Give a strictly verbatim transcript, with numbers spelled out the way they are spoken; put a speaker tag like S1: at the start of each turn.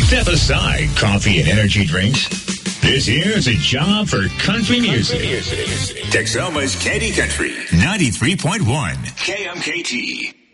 S1: Step aside coffee and energy drinks. This here's a job for country music. Texoma's Candy Country, ninety-three point one K M K T.